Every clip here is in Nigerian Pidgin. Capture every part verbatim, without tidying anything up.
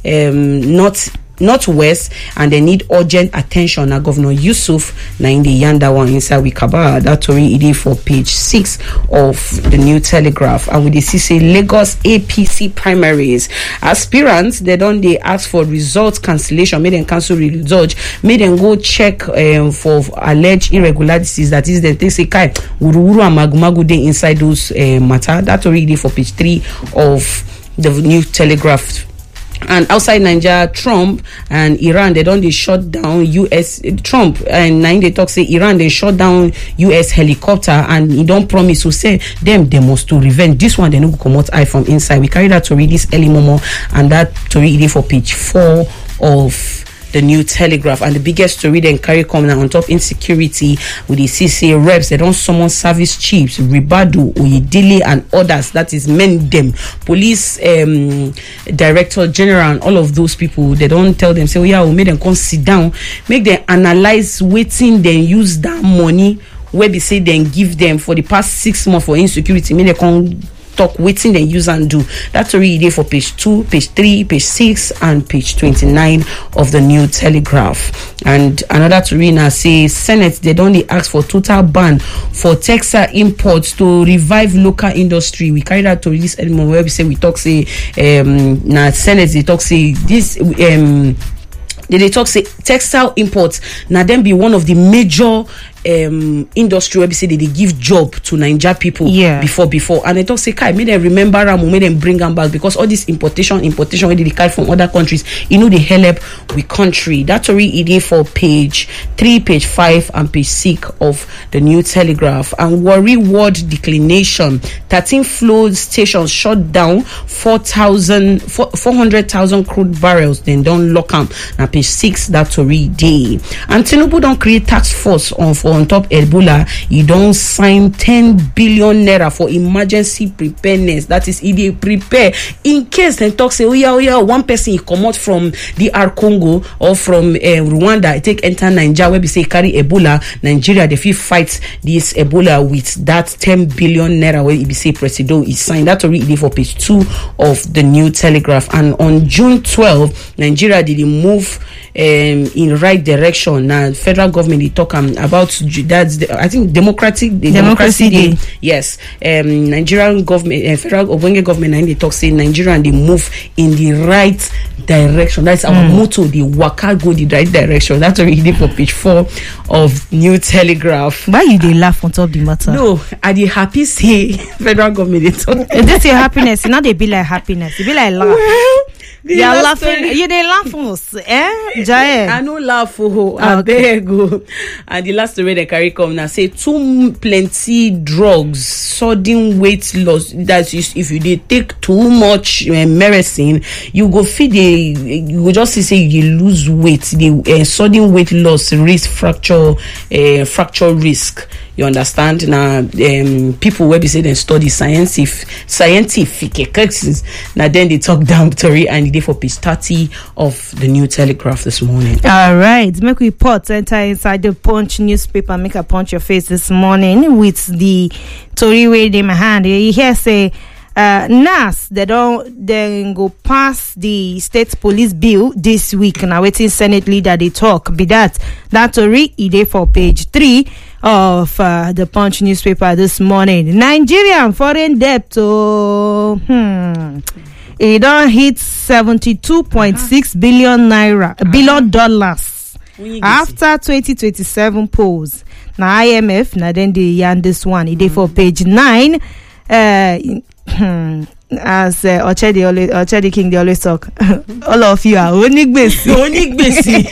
um, not Northwest, and they need urgent attention. Now, Governor Yusuf na in the yanda one inside Wikaba. That story it is for page six of the New Telegraph. And with the C C Lagos A P C primaries, aspirants they don't they ask for results cancellation. Made them cancel results. Made them go check um, for alleged irregularities. That is, they say kai uru uru and magumagu dey inside those uh, matter. That story it is for page three of the New Telegraph. And outside Nigeria, Trump and Iran, they don't they shut down U S Trump and nine they talk say Iran they shut down U S helicopter, and he don't promise to say them they must to revenge. This one they no go come out eye from inside. We carry that to read this early momo, and that to read it for page four of the New Telegraph. And the biggest story then carry come now on top insecurity with the C C A reps. They don't summon service chiefs, Ribadu, Oyedele, and others. That is men them police um, director general and all of those people. They don't tell them say, oh yeah, we make them come sit down, make them analyze waiting, then use that money where they say then give them for the past six months for insecurity. Make them come talk waiting they use and do. That's already there for page two, page three, page six, and page twenty-nine of the New Telegraph. And another to read now say Senate they don't ask for total ban for textile imports to revive local industry. We carry that to release anymore where we say we talk say um now Senate they talk say this um they, they talk say textile imports now then be one of the major um industry where we say they, they give job to Niger people yeah. before before and they talk say kai make them remember them, make them bring them back, because all this importation importation where they carry from other countries, you know, they help with country. That's already it is for page three, page five, and page six of the New Telegraph. And Warri Ward declination, thirteen flow stations shut down, four thousand four hundred thousand crude barrels then don't lock them. Now page six that's already day. And Tinubu don't create task force on for on top Ebola. You don't sign ten billion naira for emergency preparedness. That is, if they prepare in case they talk say, oh yeah, oh yeah, one person come out from the R Congo or from uh, Rwanda, take enter Nigeria where we say carry Ebola. Nigeria they feel fight this Ebola with that ten billion naira where we say Presido is signed. That's already for page two of the New Telegraph. And on June twelfth, Nigeria did move um, in right direction. Now federal government they talk um, about that's the, I think democratic the democracy, democracy day. day. Yes, um, Nigerian government, uh, federal Obonge government, and they talk say Nigeria and they move in the right direction. That's our mm. motto. The waka go the right direction. That's what we did for page four of New Telegraph. Why you they laugh on top of the matter? No, are they happy? Say federal government they talk. This your happiness. Now they be like happiness. It be like laugh. Well, you are laughing. Story. You they laugh us, eh? Jaya. I no laugh oh, I okay. beg go. And the last story they carry come now say too plenty drugs, sudden weight loss. That is, if you they take too much uh, medicine, you go feed the you go just say you lose weight. The uh, sudden weight loss risk fracture, uh, fracture risk. You understand now? Um, people where they say they study scientific, scientific cases. Now then they talk down story and they for page thirty of the New Telegraph this morning. All right, make we put enter inside the Punch newspaper. Make a punch your face this morning with the story way in my hand. You hear say. Uh, N A S, they don't then go pass the state police bill this week. Now waiting Senate leader they talk. Be that that to read it for page three of uh, the Punch newspaper this morning. Nigerian foreign debt oh hmm it don't hit seventy-two point six billion naira uh-huh. billion dollars after twenty twenty-seven polls. Now I M F now then they yarn this one. It mm-hmm. for page nine. Uh, Hmm. As uh, Ochedi always, Ochedi King they always talk. All of you are onigbesi. Onigbesi.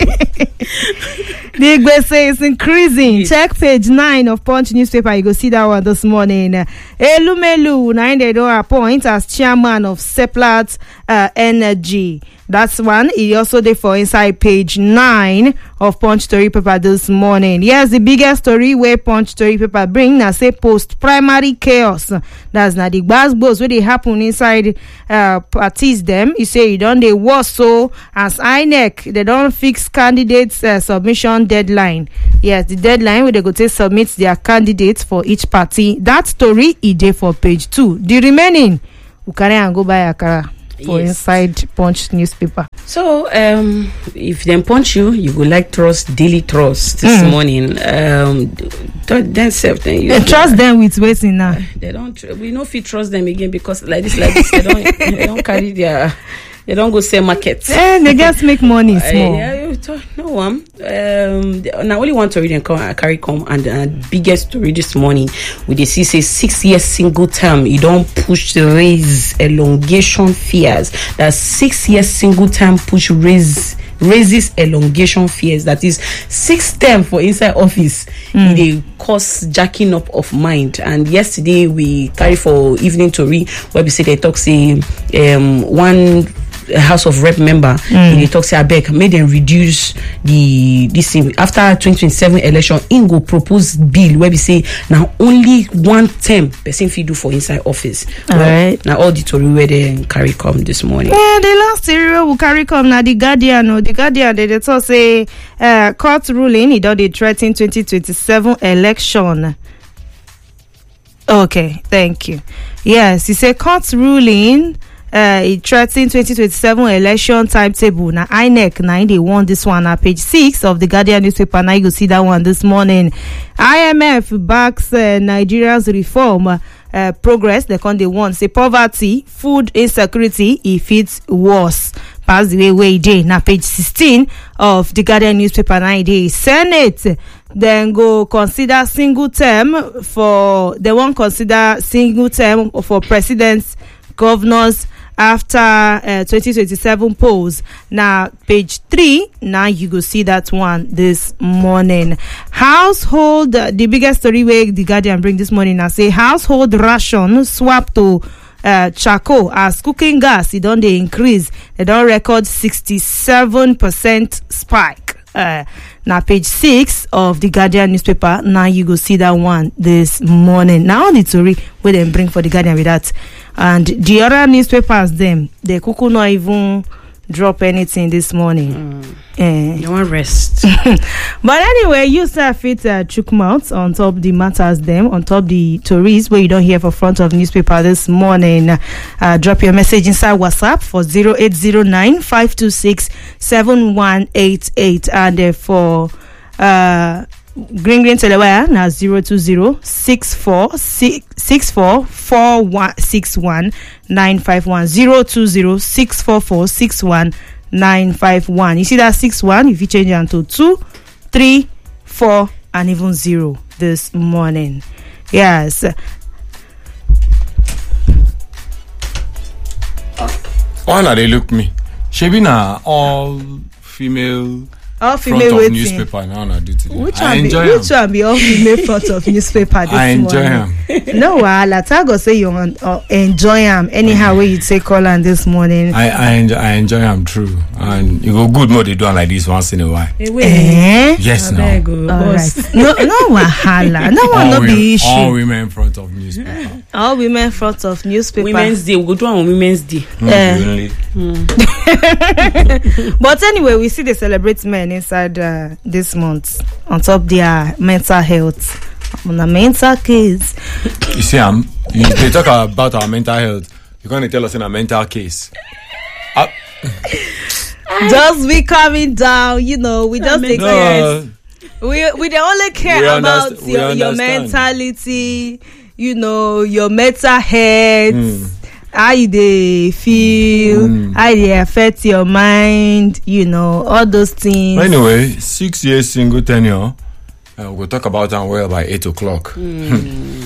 The igbesi is increasing. Yes. Check page nine of Punch newspaper. You go see that one this morning. Elumelu now they don't appoint as chairman of Seplat uh, Energy. That's one. It also there for inside page nine of Punch story paper this morning. Yes, the biggest story where Punch story paper bring now say post primary chaos. That's not the gbas where they happen inside uh, parties them. You say you don't they was so as I N E C they don't fix candidates uh, submission deadline. Yes, the deadline where they go to submit their candidates for each party. That story is there for page two. The remaining we can and go by Akara. for Yes. inside Punch newspaper. So, um, if them punch you, you go like trust, daily trust this Mm. morning. Um, th- then self, then you Eh, trust them with waiting now. They don't. Tr- we no fit trust them again because like this, like this, they don't. They don't carry their. They don't go sell markets. Eh, they just make money Uh, small. yeah, you talk, no one. Um, now only one story then come uh, carry come and uh, biggest story this morning. We dey see say six years single term. You don't push the raise elongation fears. That six years single term push raise raises elongation fears. That is six term for inside office. Mm. They cause jacking up of mind. And yesterday we carry for evening to read where we say they talk say um one. House of Rep member mm. in the talk say abeg make them reduce the this thing after twenty twenty-seven election. In go propose bill where we say now only one term person fit do for inside office. All well, right. Now all the story where they carry come this morning. Yeah, the last area will carry come now the Guardian or the Guardian they, they talk say uh, court ruling it don dey threaten twenty twenty-seven election. Okay, thank you. Yes, he say court ruling uh it threaten twenty twenty-seven election timetable. Now I N E C now they won this one at page six of the Guardian newspaper. Now you go see that one this morning. I M F backs uh, Nigeria's reform uh, progress. They can they want say poverty, food insecurity if it's worse. Pass the way way day. Now page sixteen of the Guardian newspaper. Now day Senate then go consider single term for they won't consider single term for presidents, governors after uh, twenty twenty-seven polls. Now page three, now you go see that one this morning. Household, uh, the biggest story where the Guardian bring this morning, I say household ration swap to uh, charcoal as cooking gas. It don't they increase. They don't record sixty-seven percent spike. Uh, now page six of the Guardian newspaper. Now you go see that one this morning. Now the story where they bring for the Guardian with that. And the other newspapers, them, they could not even drop anything this morning. Mm. Eh. You want rest. But anyway, you say fit uh, chook mouth on top the matters, them, on top the stories where you don't hear for front of newspaper this morning. Uh, drop your message inside WhatsApp for zero eight zero nine five two six seven one eight eight. And uh, for uh, Green Green Telewire now zero two zero six four six six four four one six one nine five one zero two zero six four four six one nine five one. You see that six one? If you change it to two, three, four, and even zero this morning. Yes. Why not they look me? Shebi na all female. All front female of waiting. newspaper now I do today. Which I one be enjoy which them. one be all female front of newspaper this I enjoy morning? them. No, wahala. I go say you want, uh, enjoy them anyhow. Where you take call on this morning. I I enjoy, I enjoy them true, and you go good more they do am like this once in a while. Eh? Yes, now. All right. No, no wahala. No one no All, be women, issue. all women in front of newspaper. All women front of newspaper. Women's Day. We go do on Women's Day. Eh. Really? But anyway, we see they celebrate men inside uh, this month on top their mental health. On the mental case. You see, um, you, they talk about our mental health. You're going to tell us in a mental case. Uh, Just we coming down, you know, we just take care. no, We we don't only care We about underst- we your, your understand. mentality, you know, your mental health, Mm. how you they feel, Mm. how they affect your mind, you know, all those things. anyway, six years single tenure. Uh, we'll talk about that well by eight o'clock. Mm.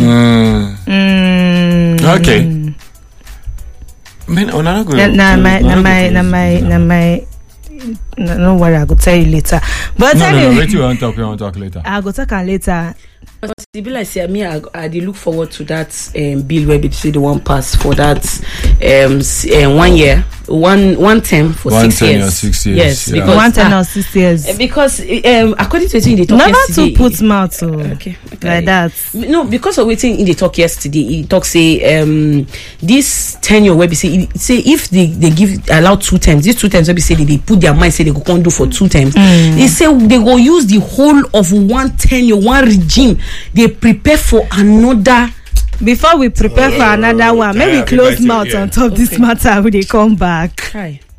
Mm. Okay. Man, oh, no, no, Na na no, my no, na no, my no, na no, my no. na my. No, no worry, I go tell you later. But No, no, no, anyway, wait, you want to talk, you want to talk later. I go talk am later. But it be like say me, I, I dey look forward to that um, bill where they say the one pass for that um, s- uh, one year, one one term for One six tenure, years. six years, Yes, yeah. because One ten ah, or six years. uh, because um, according to wetin they talk Never yesterday. to put mouth oh, Okay, okay. like that. No, because of wetin in the talk yesterday, he talk say um this tenure where we say he say if they, they give allow two terms, these two terms where we say they, they put their mind say they go come do for two terms. Mm. They say they go use the whole of one tenure, one regime. They prepare for another before we prepare for another one, maybe happy close birthday, mouth yeah. on top this Okay. matter when they come back. Hi.